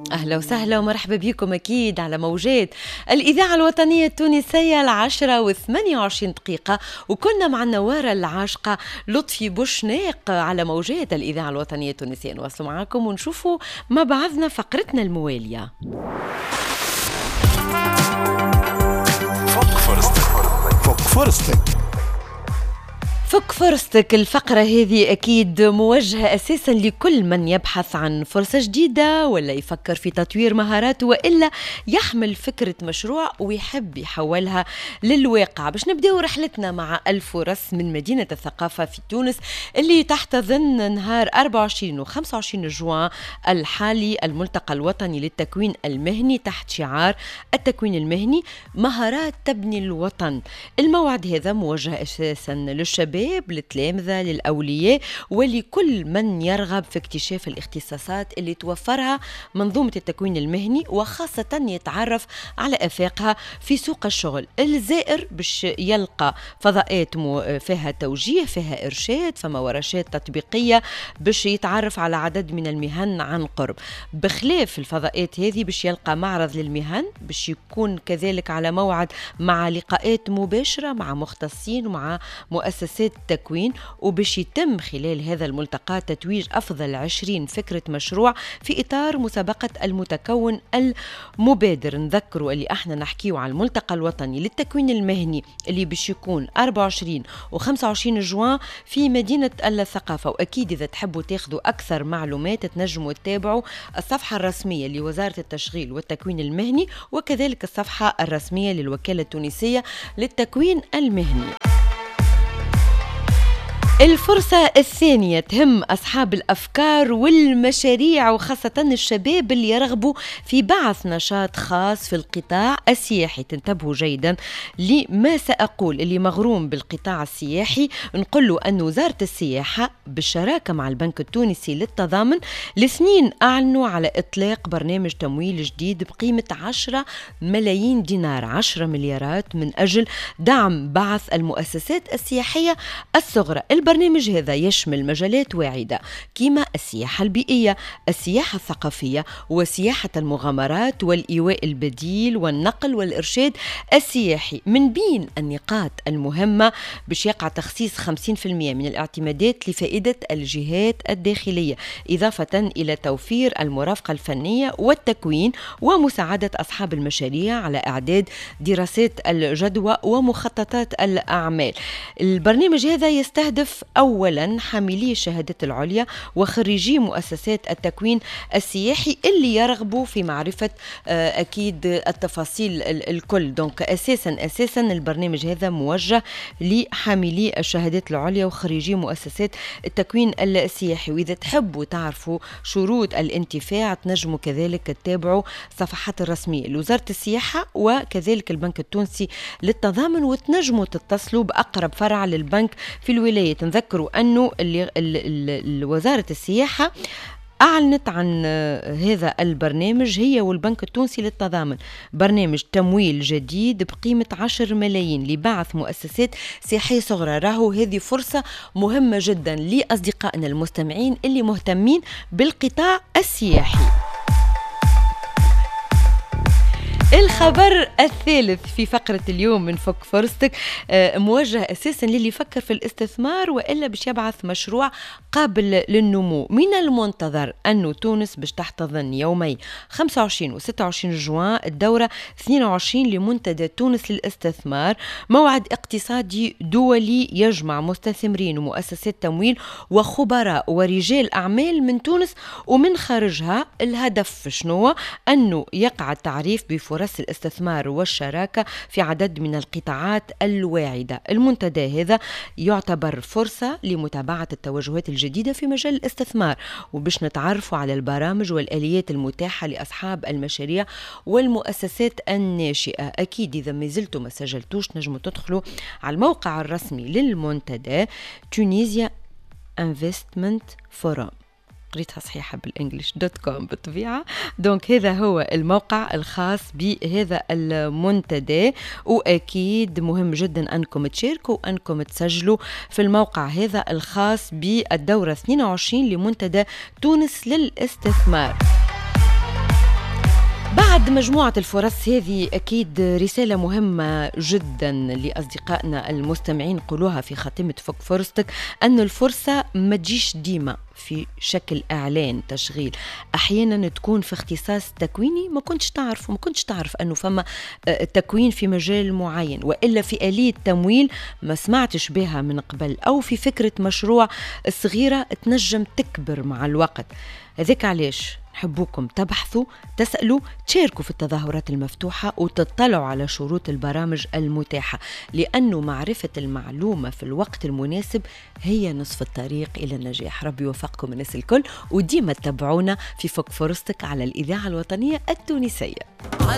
أهلا وسهلا ومرحبا بكم أكيد على موجات الإذاعة الوطنية التونسية 10:28، وكنا مع النوارة العاشقة لطفي بوشناق على موجات الإذاعة الوطنية التونسية. نواصل معاكم ونشوفوا مع بعضنا فقرتنا الموالية. فك فرصتك. الفقرة هذه أكيد موجهة أساسا لكل من يبحث عن فرصة جديدة ولا يفكر في تطوير مهاراته وإلا يحمل فكرة مشروع ويحب يحولها للواقع. باش نبدأ رحلتنا مع الفرص من مدينة الثقافة في تونس اللي تحتضن نهار 24 و25 جوان الحالي الملتقى الوطني للتكوين المهني تحت شعار التكوين المهني مهارات تبني الوطن. الموعد هذا موجه أساسا للشباب، للتلامذة، للأولياء ولكل من يرغب في اكتشاف الاختصاصات اللي توفرها منظومة التكوين المهني، وخاصة يتعرف على أفاقها في سوق الشغل. الزائر باش يلقى فضاءات فيها توجيه، فيها إرشاد، فما ورشات تطبيقية باش يتعرف على عدد من المهن عن قرب. بخلاف الفضاءات هذه باش يلقى معرض للمهن، باش يكون كذلك على موعد مع لقاءات مباشرة مع مختصين ومع مؤسسات التكوين، وباش يتم خلال هذا الملتقى تتويج أفضل 20 فكرة مشروع في إطار مسابقة المتكون المبادر. نذكروا اللي احنا نحكيو على الملتقى الوطني للتكوين المهني اللي باش يكون 24 و25 جوان في مدينة الثقافة. وأكيد إذا تحبوا تاخذوا أكثر معلومات تنجموا تتابعوا الصفحة الرسمية لوزارة التشغيل والتكوين المهني وكذلك الصفحة الرسمية للوكالة التونسية للتكوين المهني. الفرصة الثانية تهم أصحاب الأفكار والمشاريع وخاصة الشباب اللي يرغبوا في بعث نشاط خاص في القطاع السياحي. تنتبهوا جيدا لما سأقول. اللي مغروم بالقطاع السياحي نقول له أن وزارة السياحة بالشراكة مع البنك التونسي للتضامن الاثنين أعلنوا على إطلاق برنامج تمويل جديد بقيمة 10 ملايين دينار، 10 مليارات، من أجل دعم بعث المؤسسات السياحية الصغرى. البرنامج هذا يشمل مجالات واعدة كما السياحة البيئية، السياحة الثقافية، وسياحة المغامرات والإيواء البديل والنقل والإرشاد السياحي. من بين النقاط المهمة باش يقع تخصيص 50% من الاعتمادات لفائدة الجهات الداخلية، إضافة إلى توفير المرافقة الفنية والتكوين ومساعدة أصحاب المشاريع على إعداد دراسات الجدوى ومخططات الأعمال. البرنامج هذا يستهدف أولا حاملي الشهادات العليا وخريجي مؤسسات التكوين السياحي اللي يرغبوا في معرفة أكيد التفاصيل الكل. دونك أساسا البرنامج هذا موجه لحاملي الشهادات العليا وخريجي مؤسسات التكوين السياحي. وإذا تحبوا تعرفوا شروط الانتفاع تنجموا كذلك تتابعوا صفحات الرسمية لوزارة السياحة وكذلك البنك التونسي للتضامن، وتنجموا تتصلوا بأقرب فرع للبنك في الولاية. تنذكروا أنه وزارة السياحة أعلنت عن هذا البرنامج هي والبنك التونسي للتضامن، برنامج تمويل جديد بقيمة 10 ملايين لبعث مؤسسات سياحية صغرى. راهو هذه فرصة مهمة جدا لأصدقائنا المستمعين اللي مهتمين بالقطاع السياحي. الخبر الثالث في فقرة اليوم من فك فرصتك موجه أساسا للي يفكر في الاستثمار وإلا باش يبعث مشروع قابل للنمو. من المنتظر أنه تونس باش تحتضن يومي 25 و26 جوان الدورة 22 لمنتدى تونس للاستثمار، موعد اقتصادي دولي يجمع مستثمرين ومؤسسات تمويل وخبراء ورجال أعمال من تونس ومن خارجها. الهدف شنو؟ أنه يقع التعريف بفرص الاستثمار والشراكة في عدد من القطاعات الواعدة. المنتدى هذا يعتبر فرصة لمتابعة التوجهات الجديدة في مجال الاستثمار وباش نتعرفوا على البرامج والآليات المتاحة لأصحاب المشاريع والمؤسسات الناشئة. أكيد إذا ما زلتوا ما سجلتوش نجموا تدخلوا على الموقع الرسمي للمنتدى Tunisia Investment Forum، قريتها صحيحة بالإنجليش .com بالطبيعة. دونك هذا هو الموقع الخاص بهذا المنتدى، وأكيد مهم جدا أنكم تشاركوا وأنكم تسجلوا في الموقع هذا الخاص بالدورة 22 لمنتدى تونس للاستثمار. بعد مجموعة الفرص هذه أكيد رسالة مهمة جدا لأصدقائنا المستمعين قولوها في خاتمة فك فرصتك، أن الفرصة ما تجيش ديما في شكل إعلان تشغيل، أحيانا تكون في اختصاص تكويني ما كنتش تعرف أنه فما تكوين في مجال معين، وإلا في آلية تمويل ما سمعتش بها من قبل، أو في فكرة مشروع صغيرة تنجم تكبر مع الوقت. هذاك علاش نحبوكم تبحثوا، تسألوا، تشاركوا في التظاهرات المفتوحة وتطلعوا على شروط البرامج المتاحة، لأنه معرفة المعلومة في الوقت المناسب هي نصف الطريق إلى النجاح. ربي يوفقكم الناس الكل، وديما تتابعونا في فك فرصتك على الإذاعة الوطنية التونسية.